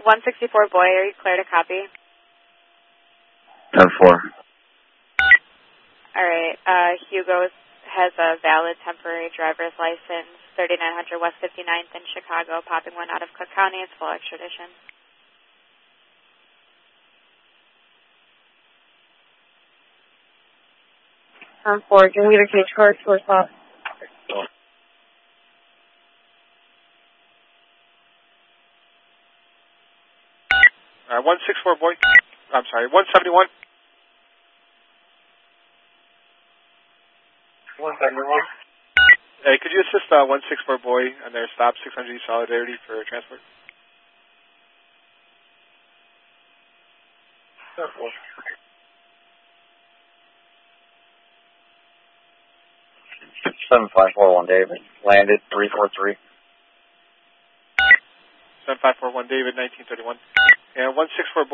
164 Boy, are you clear to copy? 10-4. All right. Hugo has a valid temporary driver's license, 3900 West 59th in Chicago, popping one out of Cook County. It's full extradition. 10-4. Can we either cage car or stop? 164 Boy. I'm sorry, 171. 171. Hey, could you assist 164 Boy on their stop 600 East Solidarity for transport? 7541 David. Landed 343. 7541 David, 1931. And 164